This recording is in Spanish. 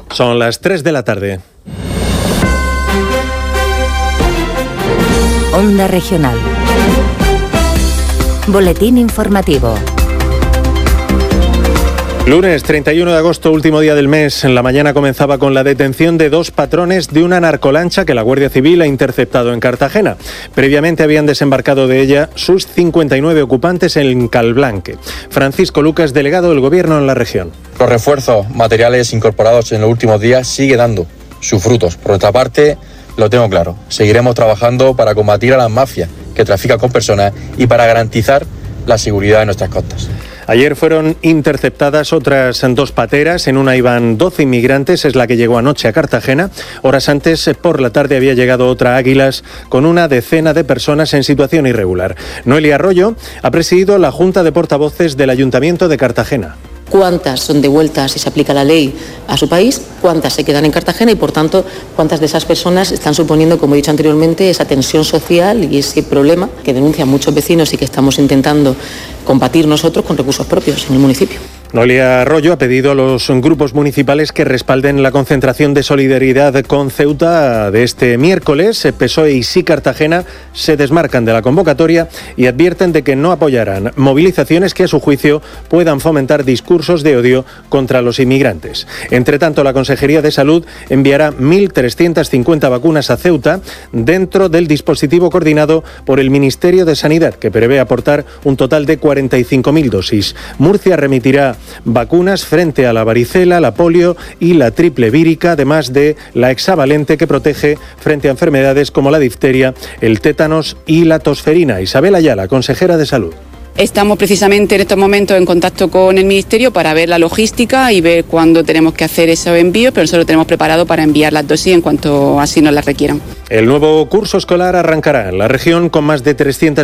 Son las 3 de la tarde. Onda Regional. Boletín informativo. Lunes 31 de agosto, último día del mes. En la mañana comenzaba con la detención de 2 patrones de una narcolancha que la Guardia Civil ha interceptado en Cartagena. Previamente habían desembarcado de ella sus 59 ocupantes en Calblanque. Francisco Lucas, delegado del Gobierno en la región. Los refuerzos materiales incorporados en los últimos días sigue dando sus frutos. Por otra parte, lo tengo claro, seguiremos trabajando para combatir a las mafias que trafican con personas y para garantizar la seguridad de nuestras costas. Ayer fueron interceptadas otras 2 pateras, en una iban 12 inmigrantes, es la que llegó anoche a Cartagena. Horas antes, por la tarde, había llegado otra Águilas con una decena de personas en situación irregular. Noelia Arroyo ha presidido la Junta de Portavoces del Ayuntamiento de Cartagena. Cuántas son devueltas si se aplica la ley a su país, cuántas se quedan en Cartagena y, por tanto, cuántas de esas personas están suponiendo, como he dicho anteriormente, esa tensión social y ese problema que denuncian muchos vecinos y que estamos intentando combatir nosotros con recursos propios en el municipio. Noelia Arroyo ha pedido a los grupos municipales que respalden la concentración de solidaridad con Ceuta de este miércoles. PSOE y Sí Cartagena se desmarcan de la convocatoria y advierten de que no apoyarán movilizaciones que, a su juicio, puedan fomentar discursos de odio contra los inmigrantes. Entre tanto, la Consejería de Salud enviará 1.350 vacunas a Ceuta dentro del dispositivo coordinado por el Ministerio de Sanidad, que prevé aportar un total de 45.000 dosis. Murcia remitirá vacunas frente a la varicela, la polio y la triple vírica, además de la hexavalente, que protege frente a enfermedades como la difteria, el tétanos y la tosferina. Isabel Ayala, consejera de Salud. Estamos precisamente en estos momentos en contacto con el Ministerio para ver la logística y ver cuándo tenemos que hacer esos envíos, pero nosotros lo tenemos preparado para enviar las dosis en cuanto así nos las requieran. El nuevo curso escolar arrancará en la región con más de 300